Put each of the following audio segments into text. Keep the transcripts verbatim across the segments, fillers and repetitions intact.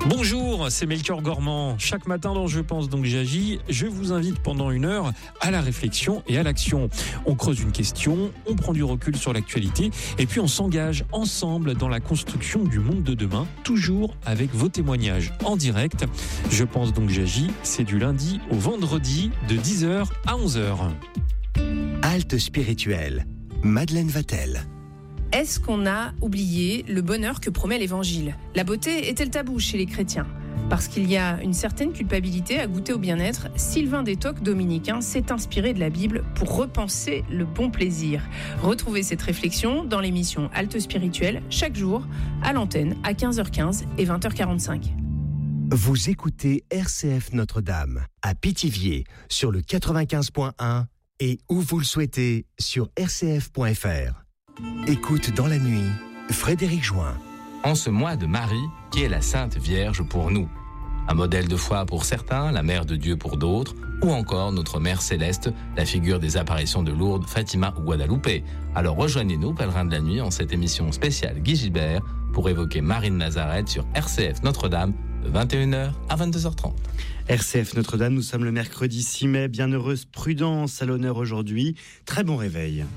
Bonjour, c'est Melchior Gormand. Chaque matin dans Je pense donc j'agis, je vous invite pendant une heure à la réflexion et à l'action. On creuse une question, on prend du recul sur l'actualité et puis on s'engage ensemble dans la construction du monde de demain, toujours avec vos témoignages en direct. Je pense donc j'agis, c'est du lundi au vendredi de dix heures à onze heures. Halte spirituelle, Madeleine Vatel. Est-ce qu'on a oublié le bonheur que promet l'Évangile ? La beauté est-elle tabou chez les chrétiens ? Parce qu'il y a une certaine culpabilité à goûter au bien-être, Sylvain Détoc, dominicain, s'est inspiré de la Bible pour repenser le bon plaisir. Retrouvez cette réflexion dans l'émission Halte spirituelle, chaque jour, à l'antenne, à quinze heures quinze et vingt heures quarante-cinq. Vous écoutez R C F Notre-Dame, à Pithiviers, sur le quatre-vingt-quinze point un et où vous le souhaitez, sur r c f point f r. Écoute dans la nuit, Frédéric Join. En ce mois de Marie, qui est la Sainte Vierge pour nous. Un modèle de foi pour certains, la Mère de Dieu pour d'autres, ou encore notre Mère Céleste, la figure des apparitions de Lourdes, Fatima ou Guadalupe. Alors rejoignez-nous, pèlerins de la nuit, en cette émission spéciale Guy Gilbert, pour évoquer Marie de Nazareth sur R C F Notre-Dame, de vingt et une heures à vingt-deux heures trente. R C F Notre-Dame, nous sommes le mercredi six mai, bienheureuse prudence à l'honneur aujourd'hui. Très bon réveil.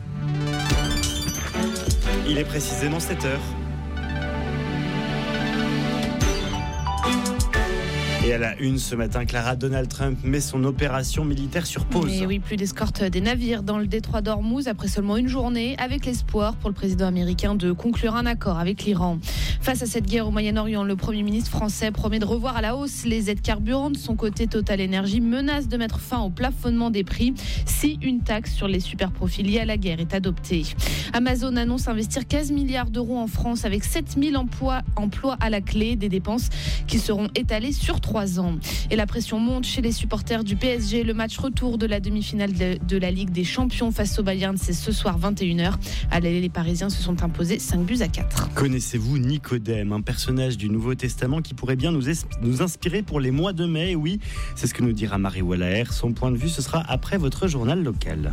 Il est précisément sept heures. Et à la une ce matin, Clara, Donald Trump met son opération militaire sur pause. Et oui, plus d'escorte des navires dans le détroit d'Ormuz après seulement une journée, avec l'espoir pour le président américain de conclure un accord avec l'Iran. Face à cette guerre au Moyen-Orient, le Premier ministre français promet de revoir à la hausse les aides carburants. De son côté, Total Energy menace de mettre fin au plafonnement des prix si une taxe sur les superprofits liés à la guerre est adoptée. Amazon annonce investir quinze milliards d'euros en France avec sept mille emplois, emplois à la clé, des dépenses qui seront étalées sur trois ans. Et la pression monte chez les supporters du P S G. Le match retour de la demi-finale de, de la Ligue des Champions face au Bayern, c'est ce soir vingt et une heures. À l'aller, les Parisiens se sont imposés cinq buts à quatre. Connaissez-vous Nicodème, un personnage du Nouveau Testament qui pourrait bien nous, es- nous inspirer pour les mois de mai ? Oui, c'est ce que nous dira Marie Wallaer. Son point de vue, ce sera après votre journal local.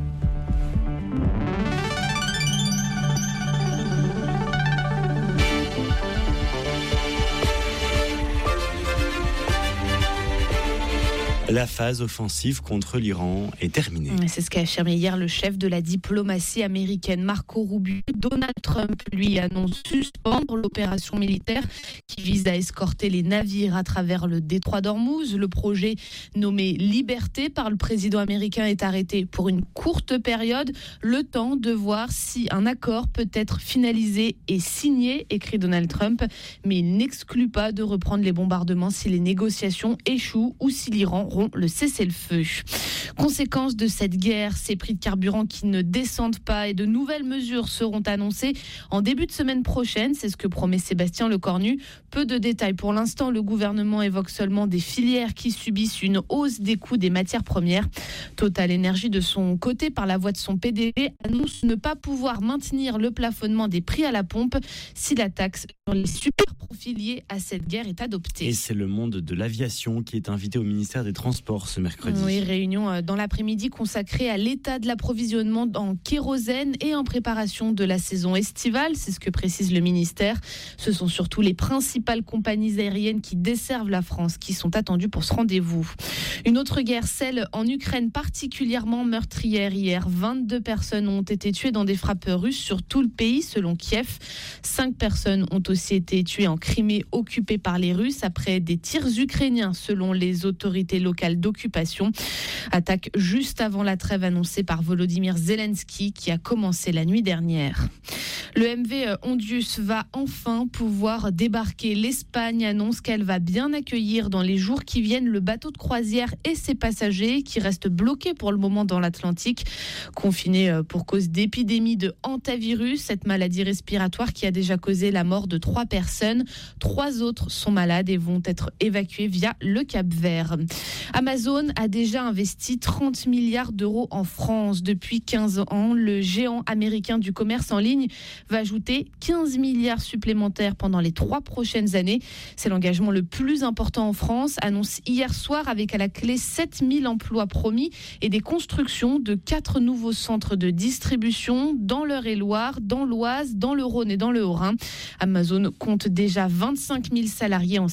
La phase offensive contre l'Iran est terminée. C'est ce qu'a affirmé hier le chef de la diplomatie américaine, Marco Rubio. Donald Trump, lui, annonce suspendre l'opération militaire qui vise à escorter les navires à travers le détroit d'Ormuz. Le projet nommé Liberté par le président américain est arrêté pour une courte période, le temps de voir si un accord peut être finalisé et signé, écrit Donald Trump. Mais il n'exclut pas de reprendre les bombardements si les négociations échouent ou si l'Iran rompt le cessez-le-feu. Conséquence de cette guerre, ces prix de carburant qui ne descendent pas et de nouvelles mesures seront annoncées en début de semaine prochaine. C'est ce que promet Sébastien Lecornu. Peu de détails pour l'instant. Le gouvernement évoque seulement des filières qui subissent une hausse des coûts des matières premières. Total Energy, de son côté, par la voix de son P D G, annonce ne pas pouvoir maintenir le plafonnement des prix à la pompe si la taxe sur les superprofits liés à cette guerre est adoptée. Et c'est le monde de l'aviation qui est invité au ministère des Transports ce mercredi. Oui, réunion dans l'après-midi consacrée à l'état de l'approvisionnement en kérosène et en préparation de la saison estivale. C'est ce que précise le ministère. Ce sont surtout les principales compagnies aériennes qui desservent la France qui sont attendues pour ce rendez-vous. Une autre guerre, celle en Ukraine, particulièrement meurtrière hier. vingt-deux personnes ont été tuées dans des frappes russes sur tout le pays, selon Kiev. Cinq personnes ont aussi été tuées en Crimée, occupée par les Russes, après des tirs ukrainiens, selon les autorités locales d'occupation. Attaque juste avant la trêve annoncée par Volodymyr Zelensky qui a commencé la nuit dernière. Le M V Hondius va enfin pouvoir débarquer. L'Espagne annonce qu'elle va bien accueillir dans les jours qui viennent le bateau de croisière et ses passagers qui restent bloqués pour le moment dans l'Atlantique. Confinés pour cause d'épidémie de hantavirus, cette maladie respiratoire qui a déjà causé la mort de trois personnes. Trois autres sont malades et vont être évacués via le Cap-Vert. Amazon a déjà investi trente milliards d'euros en France depuis quinze ans. Le géant américain du commerce en ligne va ajouter quinze milliards supplémentaires pendant les trois prochaines années. C'est l'engagement le plus important en France, annonce hier soir avec à la clé sept mille emplois promis et des constructions de quatre nouveaux centres de distribution dans l'Eure-et-Loire, dans l'Oise, dans le Rhône et dans le Haut-Rhin. Amazon compte déjà vingt-cinq mille salariés en